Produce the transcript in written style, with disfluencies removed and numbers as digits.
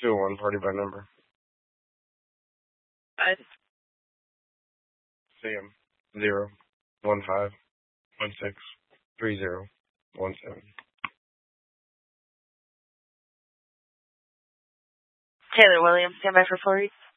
201 party by number. Sam 015163017. Taylor Williams, stand by for 4 reads.